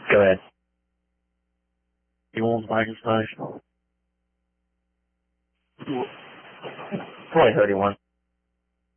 Go ahead. You want Frankenstein? Probably heard he wants